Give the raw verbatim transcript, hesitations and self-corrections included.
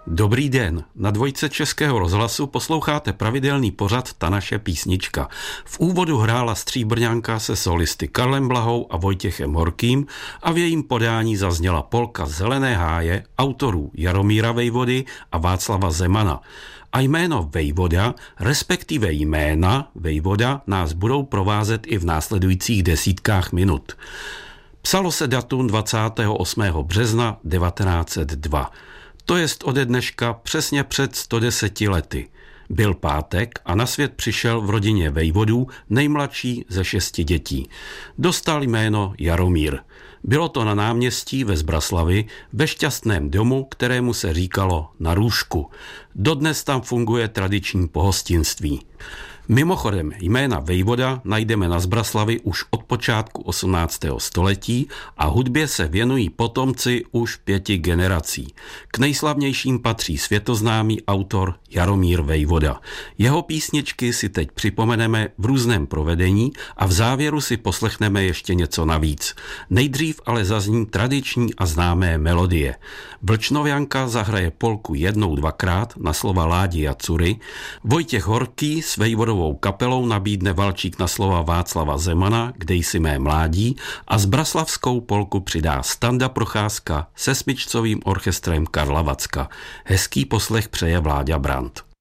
Dobrý den, na dvojce Českého rozhlasu posloucháte pravidelný pořad Ta naše písnička. V úvodu hrála stříbrňanka se solisty Karlem Blahou a Vojtěchem Horkým a v jejím podání zazněla polka Zelené háje autorů Jaromíra Vejvody a Václava Zemana. A jméno Vejvoda, respektive jména Vejvoda, nás budou provázet i v následujících desítkách minut. Psalo se datum dvacátého osmého března devatenáct set dva. To jest ode dneška přesně před sto deseti lety. Byl pátek a na svět přišel v rodině Vejvodů nejmladší ze šesti dětí. Dostal jméno Jaromír. Bylo to na náměstí ve Zbraslavi ve šťastném domu, kterému se říkalo Na Růžku. Dodnes tam funguje tradiční pohostinství. Mimochodem, jména Vejvoda najdeme na Zbraslavi už od počátku osmnáctého století a hudbě se věnují potomci už pěti generací. K nejslavnějším patří světoznámý autor Jaromír Vejvoda. Jeho písničky si teď připomeneme v různém provedení a v závěru si poslechneme ještě něco navíc. Nejdřív ale zazní tradiční a známé melodie. Vlčnovianka zahraje polku jednou dvakrát na slova Ládi Jacury, Vojtěch Horký s Vejvodou kapelou nabídne valčík na slova Václava Zemana, Kde jsi mé mládí, a zbraslavskou polku přidá Standa Procházka se smyčcovým orchestrem Karla Vacka. Hezký poslech přeje Vláďa Brandt.